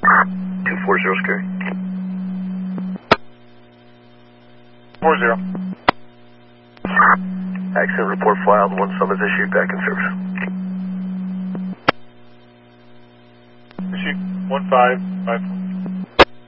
240 scary. 40. Accident report filed. One summons issued. Back in service. Issue 1554.